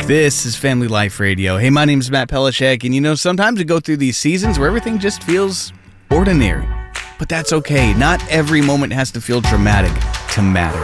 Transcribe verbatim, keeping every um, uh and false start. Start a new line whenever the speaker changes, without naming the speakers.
This is Family Life Radio. Hey, my name is Matt Pelishek, and you know, sometimes we go through these seasons where everything just feels ordinary. But that's okay. Not every moment has to feel dramatic to matter.